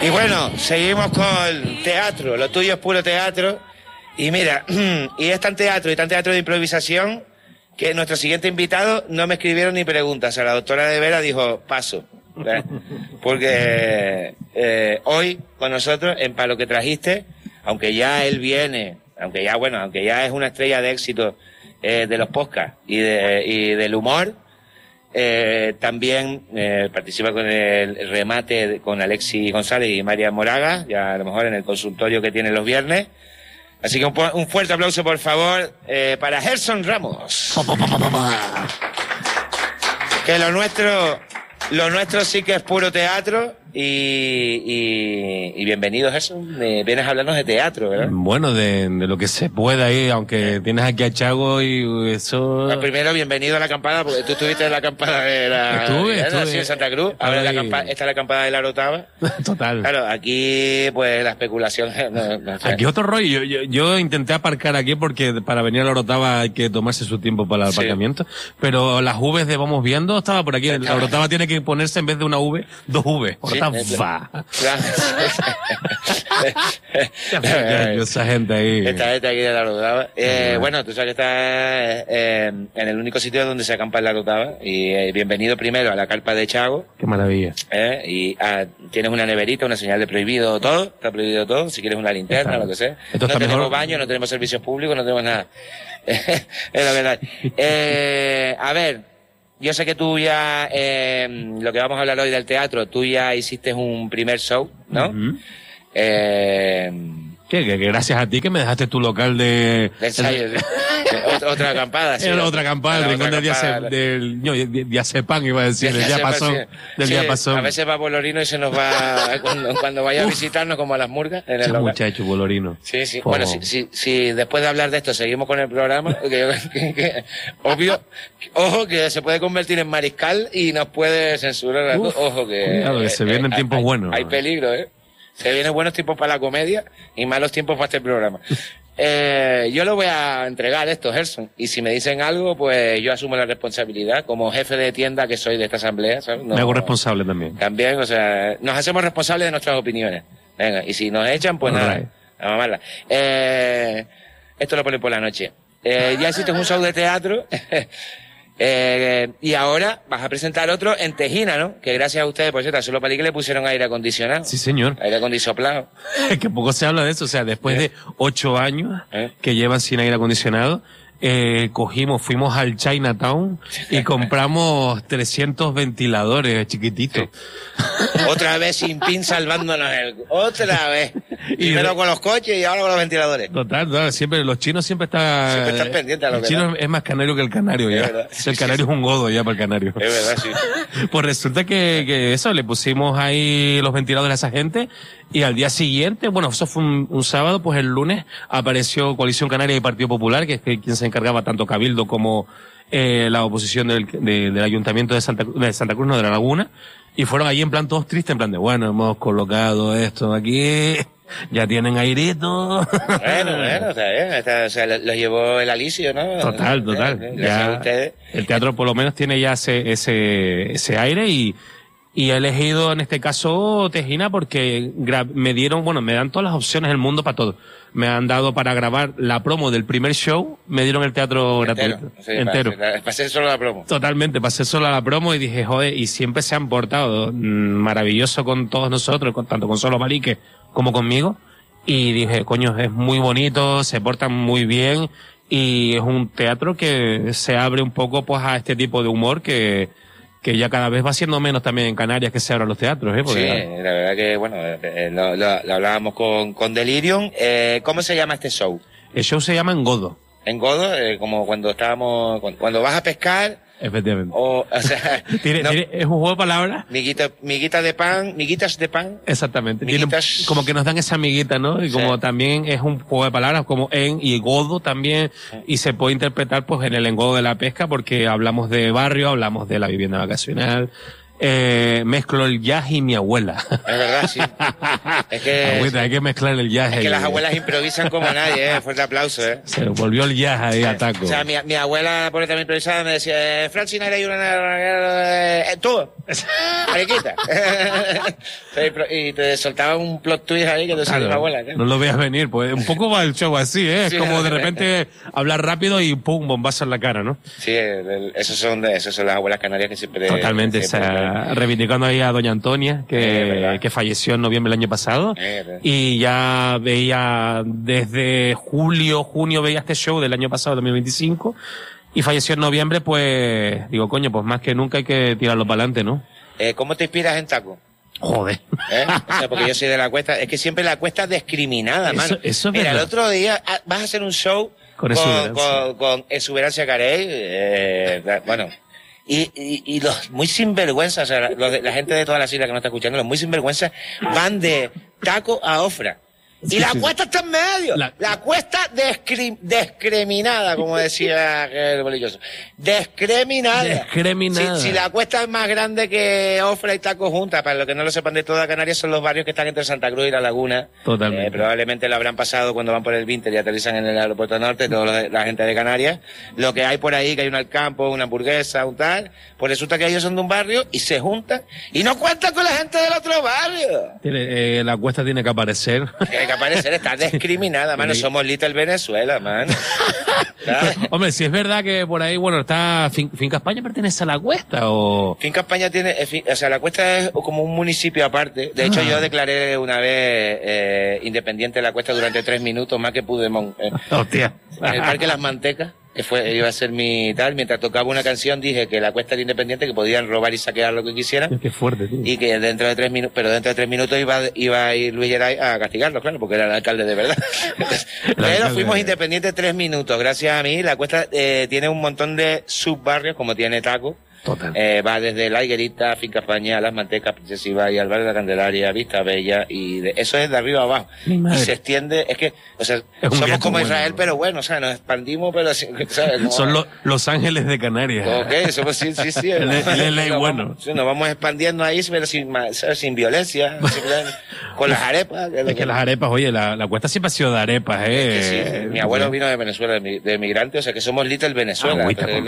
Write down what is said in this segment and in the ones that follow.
Y bueno, seguimos con teatro, lo tuyo es puro teatro. Y mira, y es tan teatro de improvisación que nuestro siguiente invitado no me escribieron ni preguntas. O sea, la doctora de Vera dijo, paso. ¿Verdad? Porque hoy con nosotros, en Para lo que trajiste, aunque ya él viene, aunque ya es una estrella de éxito de los podcasts y del humor, también participa con el remate con Alexis González y María Moraga, ya a lo mejor en el consultorio que tienen los viernes. Así que un fuerte aplauso, por favor, para Gerson Ramos. Que lo nuestro sí que es puro teatro. Y bienvenido, Gerson. Vienes a hablarnos de teatro, ¿verdad? Bueno, de lo que se pueda ahí, aunque tienes aquí a Chago y eso... Bueno, primero, bienvenido a la acampada, porque tú estuviste en la acampada de la... Estuve. En Santa Cruz. Ahora esta es la acampada de la Orotava. Total. Claro, aquí, pues, la especulación... No sé. Aquí otro rollo. Yo intenté aparcar aquí porque para venir a la Orotava hay que tomarse su tiempo para el aparcamiento. Pero las Vs de Vamos Viendo estaba por aquí. La Orotava tiene que ponerse en vez de una V, dos V. Esa gente ahí. Esta gente aquí de la Orotava. Bueno, tú sabes que estás en el único sitio donde se acampa en la Orotava. Y bienvenido primero a la carpa de Chago. Qué maravilla. Y tienes una neverita, una señal de prohibido todo. Está prohibido todo. Si quieres una linterna, lo que sea. No tenemos baño, no tenemos servicios públicos, no tenemos nada. Es la verdad. A ver. Yo sé que tú ya, lo que vamos a hablar hoy del teatro, tú ya hiciste un primer show, ¿no? Uh-huh. Que gracias a ti que me dejaste tu local de ensayo. Otra acampada, sí. Era otra acampada, el rincón del Diazepam, iba a decir, del Diapasón. A veces va Bolorino y se nos va, cuando vaya a visitarnos como a las murgas. En el muchacho, Bolorino. Sí. Bueno, si después de hablar de esto seguimos con el programa, obvio, ojo que se puede convertir en mariscal y nos puede censurar. Ojo que... Claro, que se vienen tiempos buenos. Hay peligro, Se vienen buenos tiempos para la comedia y malos tiempos para este programa. Yo lo voy a entregar esto, Gerson. Y si me dicen algo, pues yo asumo la responsabilidad. Como jefe de tienda que soy de esta asamblea, ¿sabes? Me hago responsable también. También, o sea, nos hacemos responsables de nuestras opiniones. Venga, y si nos echan, pues nada, a mamarla. Esto lo ponen por la noche. Ya hiciste un show de teatro. Y ahora vas a presentar otro en Tejina, ¿no? Que gracias a ustedes, por cierto, solo para que le pusieron aire acondicionado. Sí, señor. Aire acondicionado. Que poco se habla de eso, o sea, después de 8 años que llevan sin aire acondicionado, fuimos al Chinatown y compramos 300 ventiladores chiquititos. Otra vez sin pin salvándonos otra vez. Primero con los coches y ahora con los ventiladores. Total, siempre, los chinos siempre están pendientes a lo que el chino es más canario que el canario ya. Verdad, el canario es un godo ya para el canario. Es verdad, sí. Pues resulta que eso, le pusimos ahí los ventiladores a esa gente y al día siguiente, bueno, eso fue un sábado, pues el lunes apareció Coalición Canaria y Partido Popular, que es quien se encargaba tanto Cabildo como la oposición del Ayuntamiento de Santa Cruz, no, de la Laguna, y fueron allí en plan todos tristes, en plan de, bueno, hemos colocado esto aquí, ya tienen airito. Bueno, está bien, o sea, lo llevó el Alicio, ¿no? Total. Gracias a ustedes. El teatro por lo menos tiene ya ese aire y he elegido en este caso Tejina porque me dan todas las opciones del mundo para todo. Me han dado para grabar la promo del primer show, me dieron el teatro gratuito. Sí, entero. Pasé solo la promo. Totalmente, pasé solo la promo y dije, joder, y siempre se han portado maravilloso con todos nosotros, tanto con Solo Marique como conmigo. Y dije, coño, es muy bonito, se portan muy bien y es un teatro que se abre un poco pues a este tipo de humor que ya cada vez va siendo menos también en Canarias que se abran los teatros, Porque, sí, la verdad que, bueno, lo hablábamos con Delirium. ¿Cómo se llama este show? El show se llama Engodo. Engodo, como cuando cuando vas a pescar. Efectivamente. O sea, es un juego de palabras. Miguitas de pan. Exactamente. Miguitas... Como que nos dan esa amiguita, ¿no? Y como también es un juego de palabras, como en y godo también, y se puede interpretar pues en el engodo de la pesca, porque hablamos de barrio, hablamos de la vivienda vacacional, mezclo el jazz y mi abuela. Es verdad, sí. Es que, Agüita, hay que mezclar el jazz. es que las abuelas improvisan como nadie, Fuerte aplauso, Se volvió el jazz ahí a Taco. O sea, mi abuela, por también improvisada, me decía, Francis, hay tú, mariquita. Y te soltaba un plot twist ahí que te salió mi abuela. No lo veas venir, pues un poco va el show así, ¿eh? Es Sí, como de repente hablar rápido y pum, bombazo en la cara, ¿no? Sí, esos son las abuelas canarias que siempre... Totalmente, siempre, o sea, reivindicando ahí a doña Antonia, que falleció en noviembre del año pasado, y ya veía desde junio veía este show del año pasado, 2025, y falleció en noviembre, pues, digo, coño, pues más que nunca hay que tirarlo para adelante, ¿no? ¿Cómo te inspiras en Taco? Joder. O sea, porque yo soy de la cuesta, es que siempre la cuesta es discriminada, mano. Eso es Mira, el verdad. otro día vas a hacer un show Con Exuberancia. con Exuberancia Carey, bueno, y los muy sinvergüenzas, o sea, la gente de todas las islas que nos está escuchando, los muy sinvergüenzas van de Taco a Ofra. Y la cuesta está en medio. La cuesta descreminada, como decía el bolilloso. Descreminada. Si la cuesta es más grande que Ofra y Taco juntas, para los que no lo sepan de toda Canarias, son los barrios que están entre Santa Cruz y La Laguna. Totalmente. Probablemente lo habrán pasado cuando van por el Vinter y aterrizan en el aeropuerto norte, toda la gente de Canarias. Lo que hay por ahí, que hay un Alcampo, una hamburguesa, un tal, pues resulta que ellos son de un barrio y se juntan y no cuentan con la gente del otro barrio. La cuesta tiene que aparecer. Tiene que aparecer, está discriminada, mano. Somos Little Venezuela, mano. Hombre, si es verdad que por ahí, bueno, está Finca España, ¿pertenece a la cuesta o...? Finca España tiene, o sea, la cuesta es como un municipio aparte. De hecho, yo declaré una vez independiente de la cuesta durante 3 minutos, más que pude. Hostia. En el Parque Las Mantecas, que iba a ser mi tal, mientras tocaba una canción dije que la cuesta era independiente, que podían robar y saquear lo que quisieran. Qué fuerte, tío. Y que dentro de 3 minutos, pero dentro de 3 minutos iba a ir Luis Geray a castigarlo, claro, porque era el alcalde de verdad. Pero fuimos independientes 3 minutos, gracias a mí. La cuesta tiene un montón de subbarrios, como tiene Taco. Total. Va desde La Higuerita, Finca España, Las Mantecas, Princesa Ibai, al barrio de la Candelaria, Vista Bella, y eso es de arriba a abajo. Y se extiende, es que, o sea, somos como Israel, pero bueno, o sea, nos expandimos, pero, ¿sabes? No, son los Ángeles de Canarias. Ok, somos, sí. el bueno. Nos vamos expandiendo ahí, pero sin violencia, con las arepas. Es que las arepas, oye, la cuesta siempre ha sido de arepas, Es que sí, mi abuelo vino de Venezuela, de emigrante, o sea que somos Little Venezuela.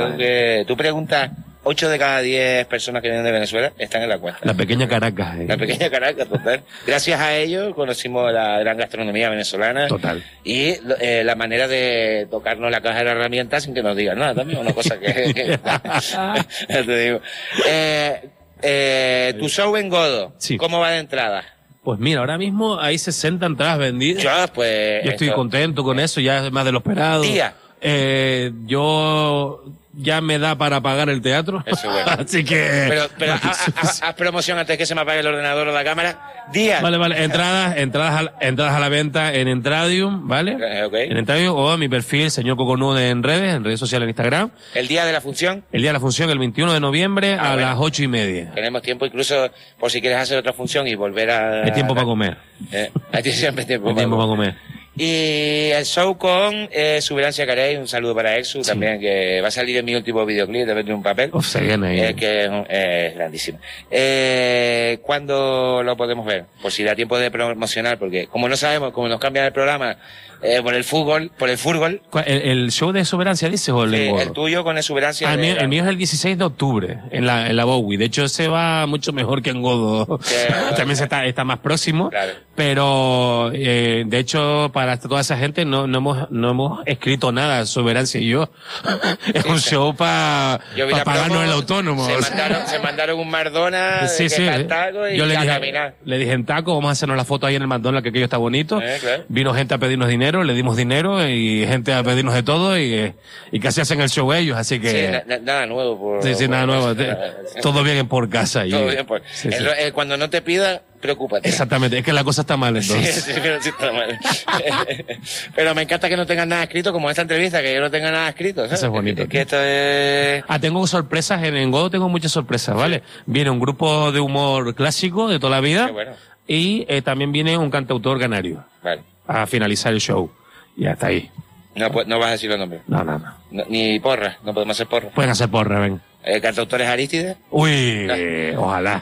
Tú preguntas, 8 de cada 10 personas que vienen de Venezuela están en la cuesta. La pequeña Caracas. La pequeña Caracas, total. Gracias a ellos conocimos la gran gastronomía venezolana. Total. Y la manera de tocarnos la caja de herramientas sin que nos digan nada también, una cosa que ya te digo. Tu show en Godo, sí. ¿Cómo va de entrada? Pues mira, ahora mismo hay 60 entradas vendidas. Yo estoy contento con eso, ya es más de lo esperado. Día. Yo ya me da para pagar el teatro. Eso es bueno. Así que... Pero haz promoción antes que se me apague el ordenador o la cámara. Día. Vale. Entradas a la venta en Entradium, ¿vale? Okay. En Entradium o en mi perfil, señor Coconude en redes sociales, en Instagram. ¿El día de la función? El día de la función, el 21 de noviembre a las 8:30. Tenemos tiempo incluso por si quieres hacer otra función y volver a... Hay tiempo para comer. Hay siempre tiempo para comer. Y el show con Exuberancia Carey, un saludo para Exu también, que va a salir en mi último videoclip, de vender un papel. Que es grandísimo. ¿Cuándo lo podemos ver? Por si da tiempo de promocionar, porque como no sabemos, como nos cambian el programa, por el fútbol. ¿El show de Exuberancia dices o el tuyo con Exuberancia? El mío es el 16 de octubre, en la Bowie. De hecho, se va mucho mejor que en Godo. También está más próximo. Claro. Pero, de hecho, para toda esa gente no hemos escrito nada, Exuberancia y yo. Es un show para pagarnos el autónomo. Se mandaron un Mardona Taco y yo a caminar. Le dije en Taco, vamos a hacernos la foto ahí en el McDonald's, que aquello está bonito. Claro. Vino gente a pedirnos dinero, le dimos dinero y gente a pedirnos de todo y casi hacen el show ellos, así que... Sí, nada nuevo. Nada nuevo. Todo bien por casa. Todo bien por... Cuando no te pida, preocúpate. Exactamente, es que la cosa está mal entonces. Sí, pero sí está mal. Pero me encanta que no tengan nada escrito, como esta entrevista, que yo no tenga nada escrito, ¿sabes? Eso es bonito. Es que esto es... tengo sorpresas, en Godo tengo muchas sorpresas, ¿vale? Viene un grupo de humor clásico de toda la vida. Qué bueno. Y también viene un cantautor canario. Vale. A finalizar el show. Y hasta ahí. No vas a decir los nombres. No. Ni porra, no podemos hacer porra. Pueden hacer porra, ven. Cantautores Arístides. Uy, ojalá.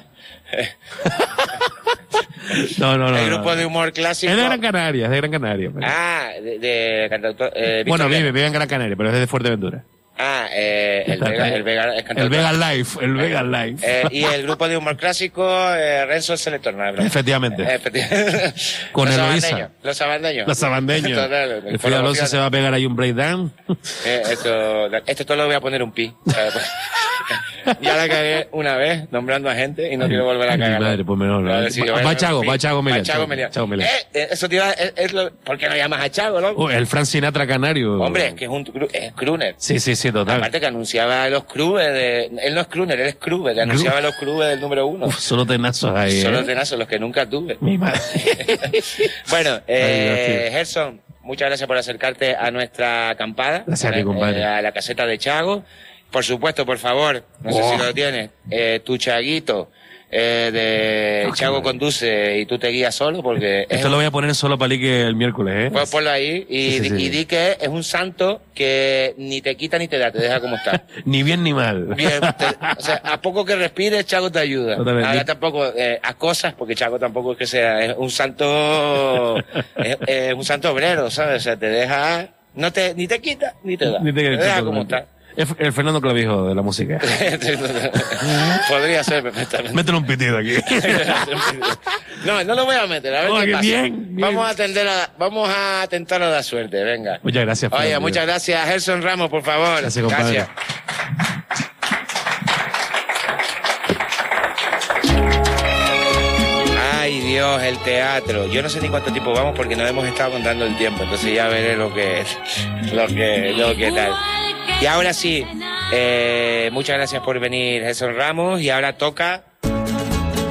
No. El grupo de humor clásico. Es de Gran Canaria, Pero... Ah, de cantautor. Bueno, vive en Gran Canaria, pero es de Fuerteventura. Ah, el Vega Life. Y el grupo de humor clásico, Renzo el Selector, ¿no? Efectivamente. Con Eloísa. Los sabandeños. Total, el Frida Alonso se va a pegar ahí un breakdown. Esto todo lo voy a poner un pi. Ya la cagué una vez nombrando a gente y no quiero volver a cagar. Madre, pues menor. Va Chago Melián. Eso te iba ¿por qué no llamas a Chago, loco? El Frank Sinatra canario. Hombre, es que es crooner. Sí, total. Aparte que anunciaba los clubes él no es crooner, él es clubes, que anunciaba los clubes del número 1. Solo tenazos ahí, Solo tenazos, los que nunca tuve. Mi madre. Bueno, Gerson, muchas gracias por acercarte a nuestra acampada. Gracias a ti, compadre. A la caseta de Chago. Por supuesto, por favor, no sé si lo tienes, tu Chaguito, de Chago conduce y tú te guías solo, porque... Esto lo voy a poner solo para que el miércoles, Pues ponlo ahí y di que es un santo que ni te quita ni te da, te deja como está. Ni bien ni mal. Bien, o sea, a poco que respires, Chago te ayuda. Totalmente. Ahora tampoco, a cosas, porque Chago tampoco es que sea, es un santo, es un santo obrero, ¿sabes? O sea, te deja, ni te quita ni te da. Te deja como está. El Fernando Clavijo de la música. Podría ser perfectamente. Métele un pitido aquí. No lo voy a meter. A ver qué pasa. Bien. Vamos a tentar a la suerte. Venga. Muchas gracias. Fernando. Oye, muchas gracias. Gerson Ramos, por favor. Gracias, compadre. Gracias. Ay, Dios, el teatro. Yo no sé ni cuánto tiempo vamos porque nos hemos estado contando el tiempo. Entonces ya veré lo que tal. Y ahora sí, muchas gracias por venir, Gerson Ramos. Y ahora toca